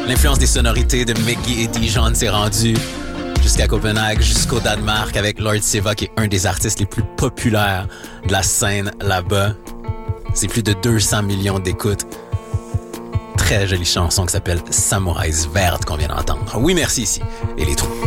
L'influence des sonorités de Meggy et Dijon s'est rendue jusqu'à Copenhague, jusqu'au Danemark, avec Lord Siva, qui est un des artistes les plus populaires de la scène là-bas. C'est plus de 200 millions d'écoutes. Très jolie chanson qui s'appelle Samouraïs Verte qu'on vient d'entendre. Oui, merci ici. Et les trous.